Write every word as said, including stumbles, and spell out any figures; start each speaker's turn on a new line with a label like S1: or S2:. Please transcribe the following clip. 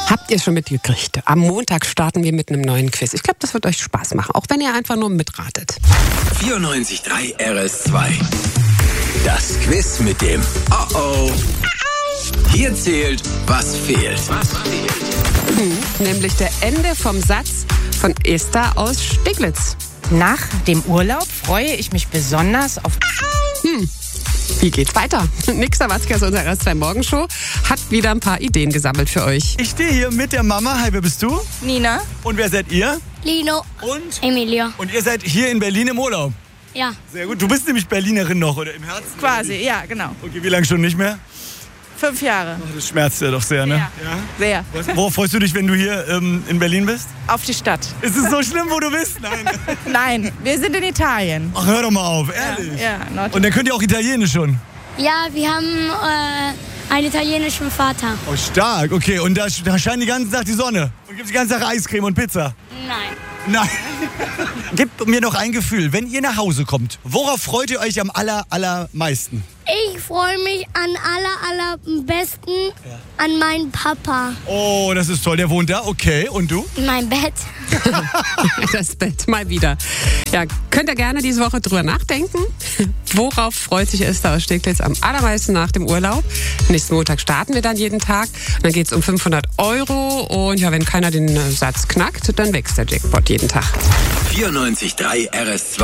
S1: Habt ihr schon mitgekriegt? Am Montag starten wir mit einem neuen Quiz. Ich glaube, das wird euch Spaß machen, auch wenn ihr einfach nur mitratet.
S2: vierundneunzig Komma drei R S zwei. Das Quiz mit dem Oh-Oh. Hier zählt, was fehlt. Was fehlt?
S1: Hm, nämlich der Ende vom Satz von Esther aus Steglitz.
S3: Nach dem Urlaub freue ich mich besonders auf...
S1: Hm. Wie geht's weiter? Nick Sawatzki aus unserer R S zwei Morgenshow hat wieder ein paar Ideen gesammelt für euch.
S4: Ich stehe hier mit der Mama. Hi, wer bist du?
S5: Nina.
S4: Und wer seid ihr?
S5: Lino.
S4: Und?
S5: Emilia.
S4: Und ihr seid hier in Berlin im Urlaub?
S5: Ja.
S4: Sehr gut. Du bist nämlich Berlinerin noch, oder im Herzen?
S5: Quasi, ja, genau.
S4: Okay, wie lange schon nicht mehr?
S5: Fünf Jahre.
S4: Oh, das schmerzt ja doch sehr, ne?
S5: Ja. Sehr.
S4: Was, worauf freust du dich, wenn du hier ähm, in Berlin bist?
S5: Auf die Stadt.
S4: Ist es so schlimm, wo du bist? Nein.
S5: Nein, wir sind in Italien.
S4: Ach, hör doch mal auf, ehrlich.
S5: Ja, Nord-
S4: Und dann könnt ihr auch Italienisch schon?
S6: Ja, wir haben äh, einen italienischen Vater.
S4: Oh, stark. Okay, und da, da scheint die ganze Tag die Sonne. Und gibt die ganze Tag Eiscreme und Pizza?
S6: Nein.
S4: Nein. Gebt mir noch ein Gefühl, wenn ihr nach Hause kommt, worauf freut ihr euch am aller, allermeisten?
S6: Ich freue mich an aller, allerbesten ja. an meinen Papa.
S4: Oh, das ist toll. Der wohnt da? Okay. Und du?
S6: In meinem Bett.
S1: Das Bett mal wieder. Ja, könnt ihr gerne diese Woche drüber nachdenken. Worauf freut sich Esther aus Steglitz am allermeisten nach dem Urlaub? Nächsten Montag starten wir dann jeden Tag. Und dann geht es um fünfhundert Euro. Und ja, wenn keiner den Satz knackt, dann wächst der Jackpot jeden Tag.
S2: vierundneunzig Komma drei R S zwei.